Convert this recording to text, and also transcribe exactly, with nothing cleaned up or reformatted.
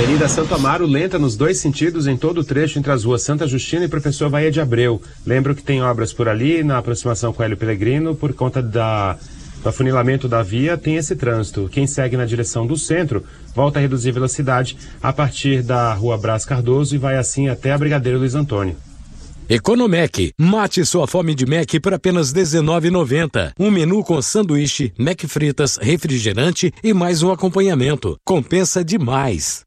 Avenida Santo Amaro lenta nos dois sentidos em todo o trecho entre as ruas Santa Justina e Professor Vaia de Abreu. Lembro que tem obras por ali na aproximação com Hélio Pellegrino, por conta da, do afunilamento da via, tem esse trânsito. Quem segue na direção do centro volta a reduzir velocidade a partir da rua Brás Cardoso e vai assim até a Brigadeiro Luiz Antônio. Economec, mate sua fome de Mac por apenas dezenove reais e noventa centavos. Um menu com sanduíche, Mac fritas, refrigerante e mais um acompanhamento. Compensa demais.